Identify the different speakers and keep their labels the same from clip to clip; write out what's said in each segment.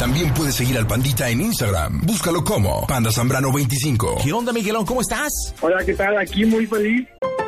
Speaker 1: También puedes seguir al Pandita en Instagram. Búscalo como Panda Zambrano 25.
Speaker 2: ¿Qué onda, Miguelón? ¿Cómo estás?
Speaker 3: Hola, ¿qué tal? Aquí muy feliz.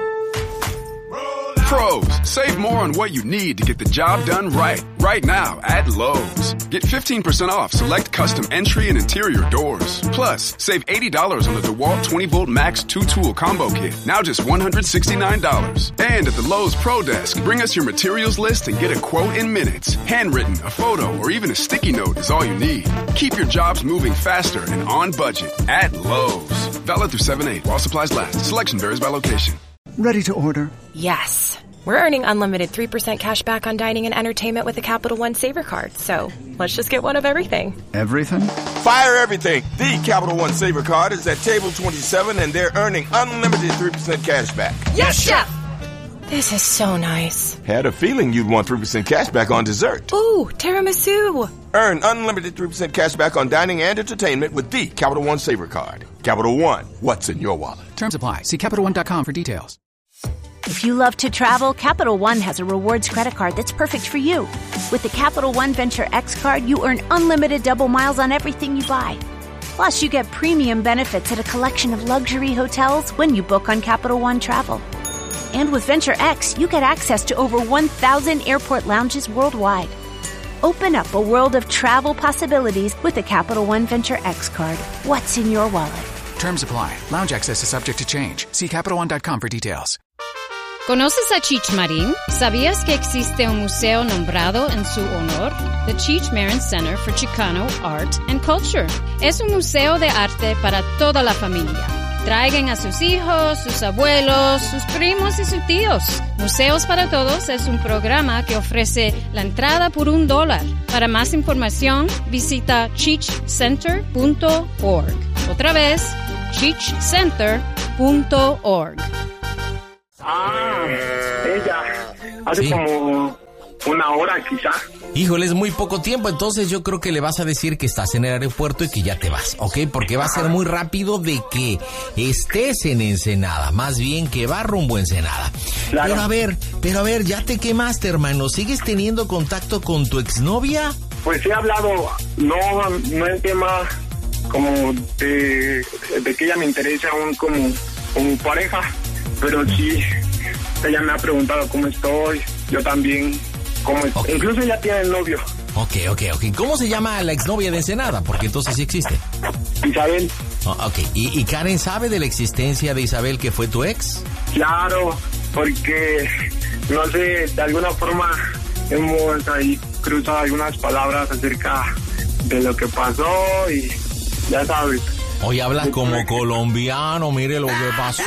Speaker 4: Pros, save more on what you need to get the job done right. Right now at Lowe's. Get 15% off select custom entry and interior doors. Plus, save $80 on the DeWalt 20-volt Max 2-tool combo kit. Now just $169. And at the Lowe's Pro Desk, bring us your materials list and get a quote in minutes. Handwritten, a photo, or even a sticky note is all you need. Keep your jobs moving faster and on budget at Lowe's. Valid through 7/8 while supplies last. Selection varies by location.
Speaker 5: Ready to order?
Speaker 6: Yes. We're earning unlimited 3% cash back on dining and entertainment with the Capital One Saver Card. So let's just get one of everything.
Speaker 5: Everything?
Speaker 7: Fire everything. The Capital One Saver Card is at table 27 and they're earning unlimited 3% cash back.
Speaker 6: Yes, Chef! This is so nice.
Speaker 7: Had a feeling you'd want 3% cash back on dessert.
Speaker 6: Ooh, tiramisu.
Speaker 7: Earn unlimited 3% cash back on dining and entertainment with the Capital One Saver Card. Capital One, what's in your wallet?
Speaker 5: Terms apply. See CapitalOne.com for details.
Speaker 8: If you love to travel, Capital One has a rewards credit card that's perfect for you. With the Capital One Venture X card, you earn unlimited double miles on everything you buy. Plus, you get premium benefits at a collection of luxury hotels when you book on Capital One Travel. And with Venture X, you get access to over 1,000 airport lounges worldwide. Open up a world of travel possibilities with the Capital One Venture X card. What's in your wallet?
Speaker 5: Terms apply. Lounge access is subject to change. See CapitalOne.com for details.
Speaker 9: ¿Conoces a Cheech Marin? ¿Sabías que existe un museo nombrado en su honor? The Cheech Marin Center for Chicano Art and Culture. Es un museo de arte para toda la familia. Traigan a sus hijos, sus abuelos, sus primos y sus tíos. Museos para Todos es un programa que ofrece la entrada por $1. Para más información, visita cheechcenter.org. Otra vez, cheechcenter.org.
Speaker 3: Ella. Hace como una hora quizá.
Speaker 2: Híjole, es muy poco tiempo, entonces yo creo que le vas a decir que estás en el aeropuerto y que ya te vas, ¿ok? Porque va a ser muy rápido de que estés en Ensenada, más bien que va rumbo a Ensenada.
Speaker 3: Claro.
Speaker 2: Pero a ver, ya te quemaste, hermano. ¿Sigues teniendo contacto con tu exnovia?
Speaker 3: Pues he hablado, no es tema como de que ella me interese aún como pareja, pero sí, ella me ha preguntado cómo estoy, yo también.
Speaker 2: Okay.
Speaker 3: Incluso ya tiene el novio.
Speaker 2: Ok. ¿Cómo se llama la exnovia de Ensenada? Porque entonces sí existe.
Speaker 3: Isabel.
Speaker 2: Ok. ¿Y Karen sabe de la existencia de Isabel, que fue tu ex?
Speaker 3: Claro, porque, no sé, de alguna forma hemos ahí cruzado algunas palabras acerca de lo que pasó y ya sabes.
Speaker 2: Hoy hablas como colombiano, mire lo que pasó.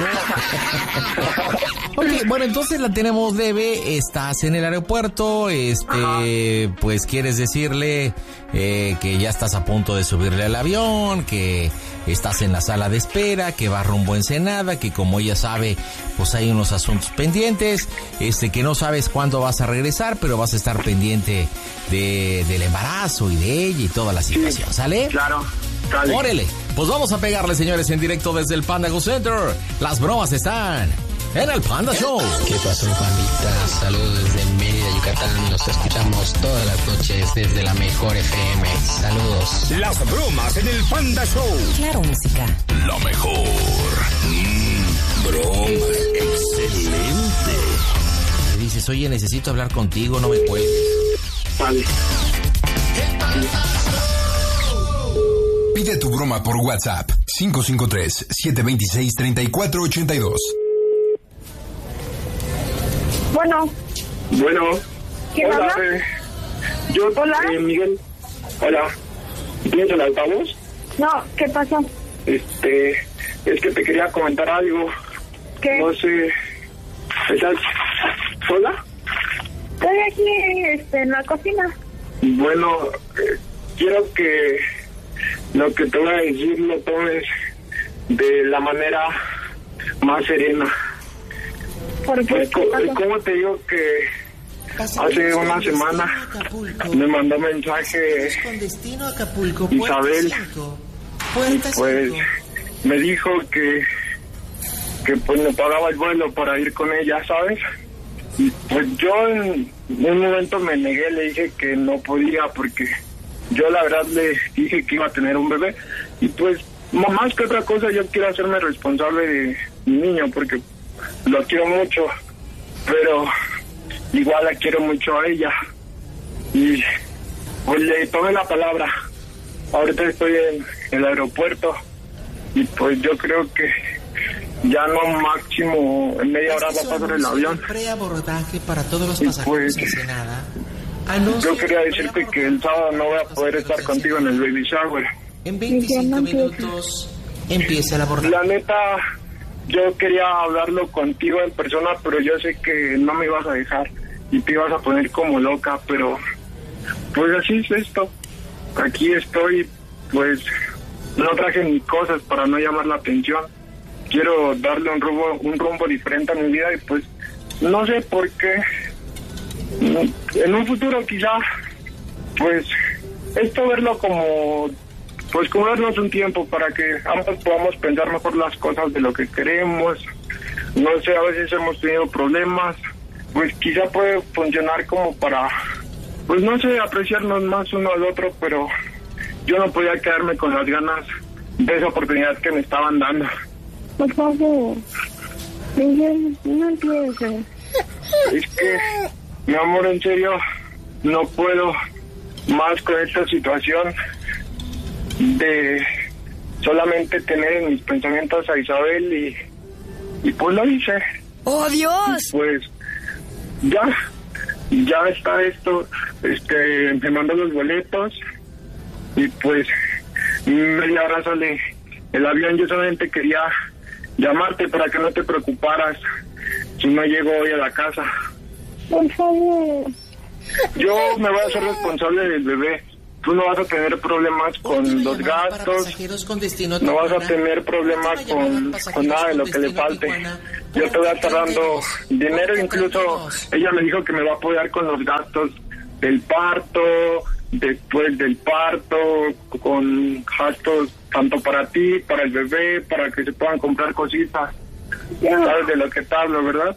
Speaker 2: Ok, bueno, entonces la tenemos leve, estás en el aeropuerto, pues quieres decirle que ya estás a punto de subirle al avión, que estás en la sala de espera, que va rumbo a Ensenada, que como ella sabe, pues hay unos asuntos pendientes, que no sabes cuándo vas a regresar, pero vas a estar pendiente del embarazo y de ella y toda la situación, ¿sale?
Speaker 3: Claro. Dale.
Speaker 2: Órale, pues vamos a pegarle, señores, en directo desde el Panda Go Center. Las bromas están en el Panda Show.
Speaker 10: ¿Qué pasó, pandita? Saludos desde Mérida, Yucatán. Los escuchamos todas las noches desde la mejor FM. Saludos.
Speaker 1: Las bromas en el Panda Show.
Speaker 6: Claro, música.
Speaker 1: Lo mejor. Broma. Excelente.
Speaker 2: Le dices, oye, necesito hablar contigo, no me cuelgues.
Speaker 3: Vale.
Speaker 1: Pide tu broma por WhatsApp 553-726-3482.
Speaker 3: Bueno.
Speaker 11: ¿Quién
Speaker 3: Hola,
Speaker 11: habla?
Speaker 3: Yo,
Speaker 11: Hola.
Speaker 3: Miguel. Hola. ¿Tienes el altavoz?
Speaker 11: No, ¿qué pasó?
Speaker 3: Es que te quería comentar algo.
Speaker 11: ¿Qué?
Speaker 3: No sé. ¿Estás sola?
Speaker 11: Estoy aquí en la cocina.
Speaker 3: Bueno, quiero que lo que te voy a decir lo tomes de la manera más serena.
Speaker 11: ¿Por qué?
Speaker 3: Pues, ¿cómo te digo que hace una semana me mandó mensaje Isabel? Pues me dijo que pues me pagaba el vuelo para ir con ella, ¿sabes? Y pues yo en un momento me negué, le dije que no podía porque yo la verdad le dije que iba a tener un bebé. Y pues, más que otra cosa, yo quiero hacerme responsable de mi niño, porque lo quiero mucho, pero igual la quiero mucho a ella. Y pues le tomé la palabra. Ahorita estoy en el aeropuerto y pues yo creo que ya no, máximo en media hora va a pasar el avión.
Speaker 12: Preabordaje para todos los
Speaker 3: y
Speaker 12: pasajeros
Speaker 3: pues,
Speaker 12: en Ensenada.
Speaker 3: Yo quería decirte que el sábado no voy a poder estar contigo en el baby shower.
Speaker 12: En 25 minutos empieza el abordaje.
Speaker 3: La neta, yo quería hablarlo contigo en persona, pero yo sé que no me ibas a dejar y te ibas a poner como loca, pero pues así es esto. Aquí estoy, pues no traje ni cosas para no llamar la atención. Quiero darle un rumbo diferente a mi vida y pues no sé por qué. En un futuro quizá, pues esto verlo como, pues como darnos un tiempo para que ambos podamos pensar mejor las cosas de lo que queremos. No sé, a veces hemos tenido problemas, pues quizá puede funcionar como para, pues no sé, apreciarnos más uno al otro, pero yo no podía quedarme con las ganas de esa oportunidad que me estaban dando.
Speaker 11: Por favor, Miguel, no empieces.
Speaker 3: Es que, mi amor, en serio, no puedo más con esta situación de solamente tener en mis pensamientos a Isabel y pues lo hice.
Speaker 13: ¡Oh, Dios!
Speaker 3: Y pues ya está esto, me mandó los boletos y pues media hora sale el avión. Yo solamente quería llamarte para que no te preocuparas si no llego hoy a la casa.
Speaker 11: Por favor.
Speaker 3: Yo me voy a hacer responsable del bebé. Tú no vas a tener problemas con los gastos, no vas a tener problemas con nada de lo que le falte. Yo te voy a estar dando dinero, incluso ella me dijo que me va a apoyar con los gastos del parto, después del parto, con gastos tanto para ti, para el bebé, para que se puedan comprar cositas. ¿Sabes de lo que te hablo, verdad?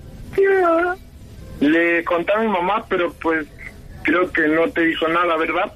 Speaker 3: Le conté a mi mamá, pero pues creo que no te dijo nada, ¿verdad?